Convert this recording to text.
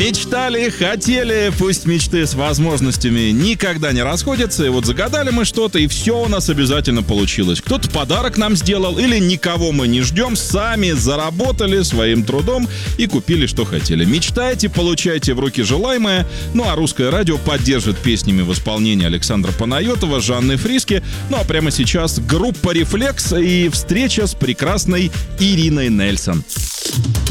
Мечтали, хотели, пусть мечты с возможностями никогда не расходятся. И вот загадали мы что-то, и все у нас обязательно получилось. Кто-то подарок нам сделал, или никого мы не ждем, сами заработали своим трудом и купили, что хотели. Мечтайте, получайте в руки желаемое. Ну а Русское радио поддержит песнями в исполнении Александра Панайотова, Жанны Фриске. Ну а прямо сейчас группа «Рефлекс» и встреча с прекрасной Ириной Нельсон.